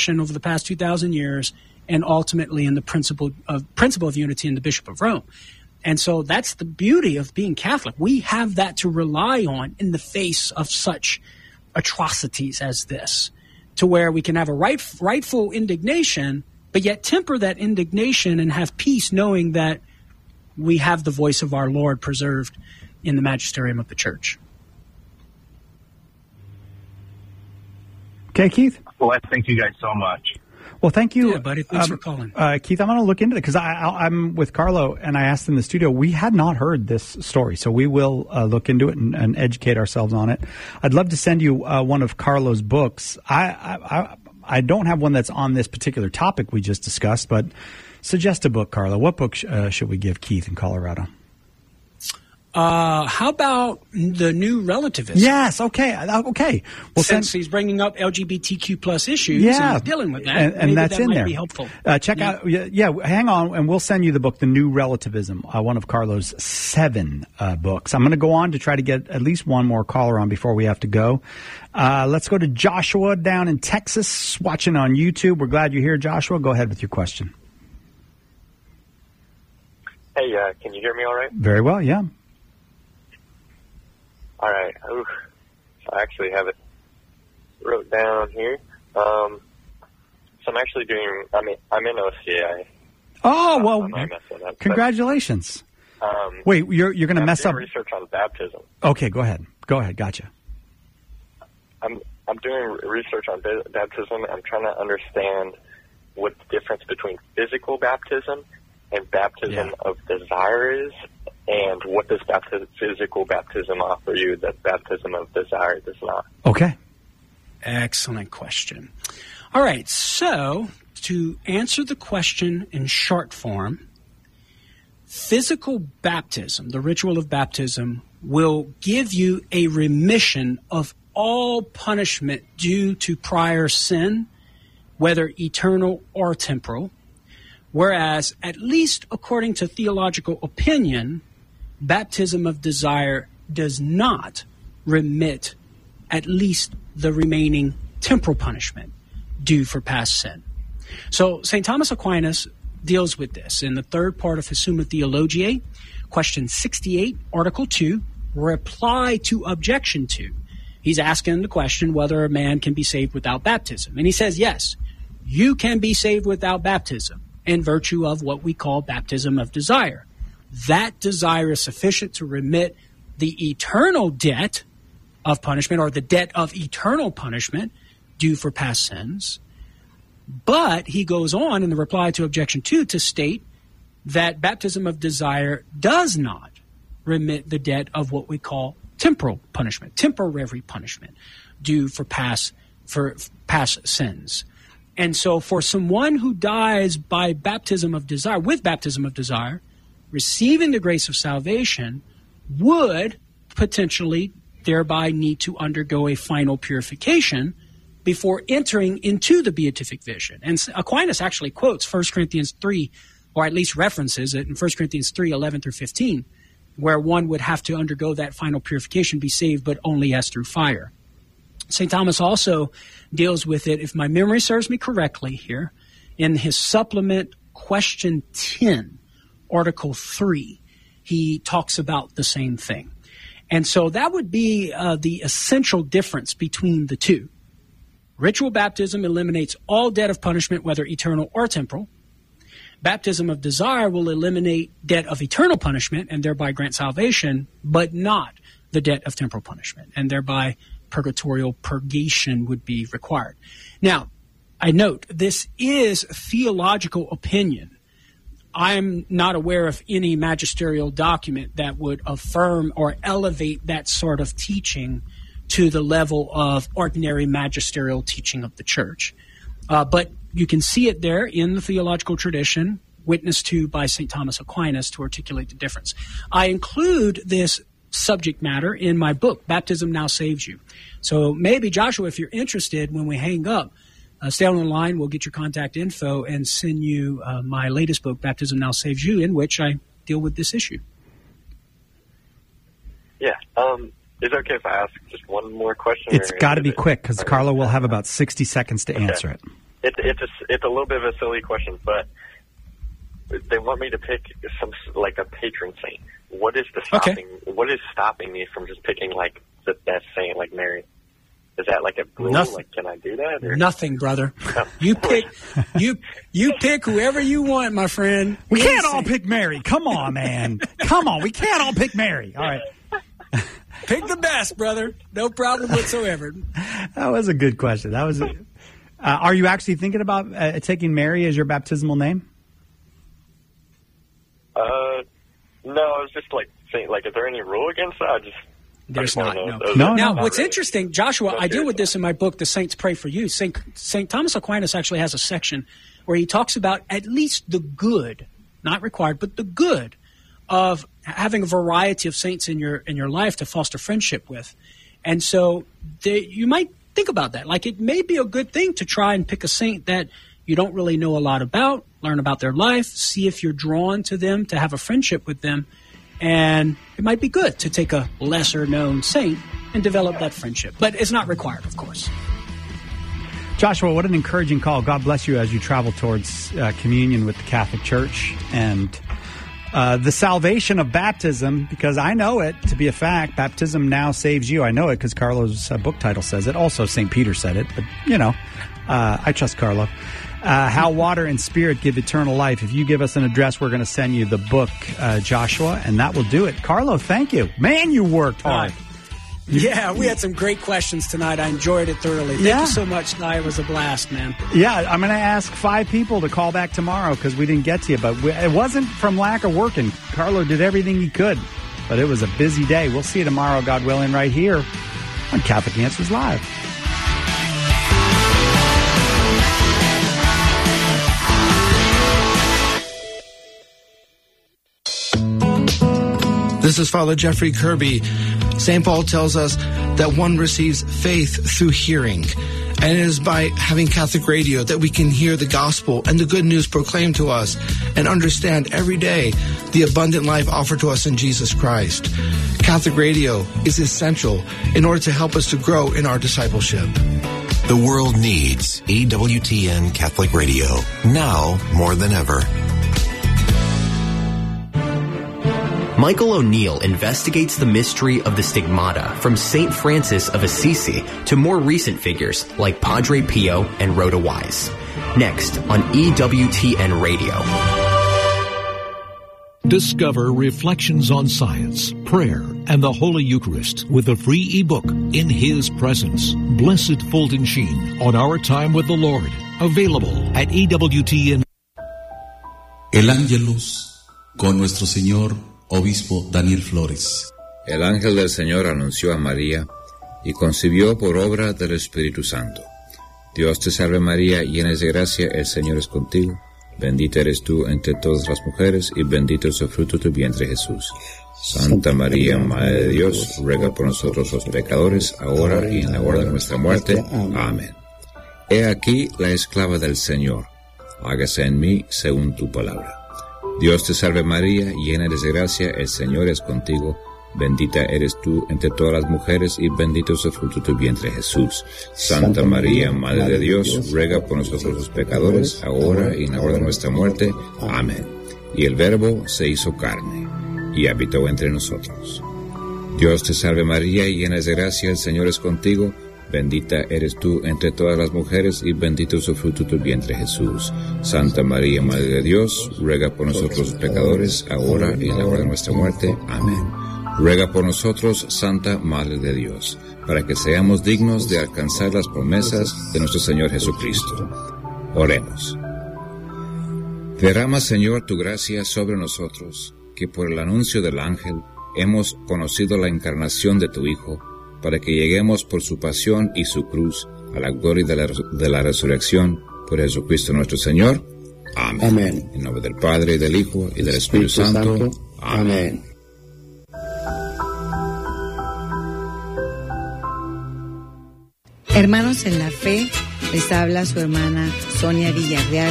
tradition over the past 2,000 years, and ultimately in the principle of unity in the Bishop of Rome. And so that's the beauty of being Catholic. We have that to rely on in the face of such atrocities as this, to where we can have a rightful indignation, but yet temper that indignation and have peace, knowing that we have the voice of our Lord preserved in the magisterium of the Church. Okay, Keith? Well, thank you guys so much. Well, thank you. Yeah, buddy. Thanks for calling. Keith, I'm going to look into it because I'm with Carlo, and I asked in the studio. We had not heard this story, so we will look into it and educate ourselves on it. I'd love to send you one of Carlo's books. I don't have one that's on this particular topic we just discussed, but suggest a book, Carlo. What book should we give Keith in Colorado? How about The New Relativism? Yes, okay. Since he's bringing up LGBTQ plus issues, yeah, and dealing with that, and that's that in might there. Be helpful. Check out. Yeah, hang on, and we'll send you the book, The New Relativism, one of Carlo's 7 books. I'm going to go on to try to get at least one more caller on before we have to go. Let's go to Joshua down in Texas, watching on YouTube. We're glad you're here, Joshua. Go ahead with your question. Hey, can you hear me all right? Very well, yeah. All right. Oof. I actually have it wrote down here. So I'm actually doing. I'm in OCA. Oh well, I might mess it up, congratulations. Wait, you're going to mess up research on baptism. Okay, go ahead. Gotcha. I'm doing research on baptism. I'm trying to understand what the difference between physical baptism and baptism of desire is. And what does physical baptism offer you that baptism of desire does not? Okay. Excellent question. All right, so to answer the question in short form, physical baptism, the ritual of baptism, will give you a remission of all punishment due to prior sin, whether eternal or temporal, whereas, at least according to theological opinion, baptism of desire does not remit at least the remaining temporal punishment due for past sin. So St. Thomas Aquinas deals with this in the third part of his Summa Theologiae, question 68, article 2, reply to objection 2. He's asking the question whether a man can be saved without baptism. And he says, yes, you can be saved without baptism in virtue of what we call baptism of desire. That desire is sufficient to remit the eternal debt of punishment, or the debt of eternal punishment due for past sins. But he goes on in the reply to objection 2 to state that baptism of desire does not remit the debt of what we call temporal punishment, temporary punishment due for past sins. And so for someone who dies by baptism of desire, with baptism of desire, receiving the grace of salvation would potentially thereby need to undergo a final purification before entering into the beatific vision. And Aquinas actually quotes 1 Corinthians 3, or at least references it in 1 Corinthians 3, 11 through 15, where one would have to undergo that final purification, be saved, but only as through fire. St. Thomas also deals with it, if my memory serves me correctly here, in his supplement question 10, Article 3, he talks about the same thing. And so that would be the essential difference between the two. Ritual baptism eliminates all debt of punishment, whether eternal or temporal. Baptism of desire will eliminate debt of eternal punishment and thereby grant salvation, but not the debt of temporal punishment, and thereby purgatorial purgation would be required. Now, I note this is theological opinion. I'm not aware of any magisterial document that would affirm or elevate that sort of teaching to the level of ordinary magisterial teaching of the Church. But you can see it there in the theological tradition, witnessed to by St. Thomas Aquinas, to articulate the difference. I include this subject matter in my book, Baptism Now Saves You. So maybe, Joshua, if you're interested, when we hang up, stay on the line, we'll get your contact info and send you my latest book, Baptism Now Saves You, in which I deal with this issue. Yeah. Is it okay if I ask just one more question? It's got to be quick, because Carlo will have about 60 seconds to answer it. It's a little bit of a silly question, but they want me to pick a patron saint. What is stopping me from just picking like the best saint, like Mary? Is that like a rule? Nothing. Like, can I do that? Or? Nothing, brother. You pick you pick whoever you want, my friend. We can't all pick Mary. Come on, man. Come on. We can't all pick Mary. All right. Pick the best, brother. No problem whatsoever. That was a good question. That was. Are you actually thinking about taking Mary as your baptismal name? No, I was just like saying, like, is there any rule against that? There's not. No. Now, what's interesting, Joshua, I deal with this in my book, The Saints Pray for You. St. Thomas Aquinas actually has a section where he talks about at least the good, not required, but the good of having a variety of saints in your life to foster friendship with. And so you might think about that. Like, it may be a good thing to try and pick a saint that you don't really know a lot about, learn about their life, see if you're drawn to them, to have a friendship with them. And it might be good to take a lesser-known saint and develop that friendship. But it's not required, of course. Joshua, what an encouraging call. God bless you as you travel towards communion with the Catholic Church and the salvation of baptism, because I know it to be a fact. Baptism now saves you. I know it because Carlo's book title says it. Also, St. Peter said it. But, I trust Carlo. How water and spirit give eternal life. If you give us an address, we're going to send you the book, Joshua, and that will do it. Carlo, thank you. Man, you worked hard. Yeah, we had some great questions tonight. I enjoyed it thoroughly. Thank you so much, Nye. It was a blast, man. Yeah, I'm going to ask 5 people to call back tomorrow because we didn't get to you. But it wasn't from lack of working. Carlo did everything he could, but it was a busy day. We'll see you tomorrow, God willing, right here on Catholic Answers Live. This is Father Jeffrey Kirby. St. Paul tells us that one receives faith through hearing. And it is by having Catholic radio that we can hear the gospel and the good news proclaimed to us and understand every day the abundant life offered to us in Jesus Christ. Catholic radio is essential in order to help us to grow in our discipleship. The world needs EWTN Catholic Radio now more than ever. Michael O'Neill investigates the mystery of the stigmata from St. Francis of Assisi to more recent figures like Padre Pio and Rhoda Wise. Next on EWTN Radio. Discover Reflections on Science, Prayer, and the Holy Eucharist with a free ebook, In His Presence, Blessed Fulton Sheen on Our Time with the Lord. Available at EWTN. El Ángelus con nuestro Señor Obispo Daniel Flores. El ángel del Señor anunció a María y concibió por obra del Espíritu Santo. Dios te salve María, llena de gracia, el Señor es contigo. Bendita eres tú entre todas las mujeres y bendito es el fruto de tu vientre Jesús. Santa María, Madre de Dios, ruega por nosotros los pecadores, ahora y en la hora de nuestra muerte. Amén. He aquí la esclava del Señor. Hágase en mí según tu palabra. Dios te salve María, llena eres de gracia, el Señor es contigo. Bendita eres tú entre todas las mujeres y bendito es el fruto de tu vientre Jesús. Santa María, Madre de Dios, ruega por nosotros los pecadores, ahora y en la hora de nuestra muerte. Amén. Y el Verbo se hizo carne y habitó entre nosotros. Dios te salve María, llena eres de gracia, el Señor es contigo. Bendita eres tú entre todas las mujeres y bendito es el fruto de tu vientre Jesús. Santa María, Madre de Dios, ruega por nosotros los pecadores, ahora y en la hora de nuestra muerte. Amén. Ruega por nosotros, Santa Madre de Dios, para que seamos dignos de alcanzar las promesas de nuestro Señor Jesucristo. Oremos. Derrama, Señor, tu gracia sobre nosotros, que por el anuncio del ángel hemos conocido la encarnación de tu Hijo, para que lleguemos por su pasión y su cruz a la gloria de la resurrección por Jesucristo nuestro Señor. Amén. Amén. En nombre del Padre, y del Hijo, y del Espíritu Santo. Amén. Hermanos en la fe, les habla su hermana Sonia Villarreal.